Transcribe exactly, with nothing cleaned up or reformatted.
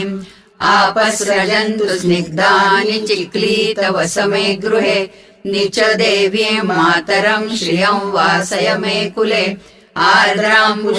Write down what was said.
आपसृजन्तु स्निग्धानि चिक्लीतवस मे गृहे निच देवीं मातरं श्रियं वासय मे कुले आर्द्रां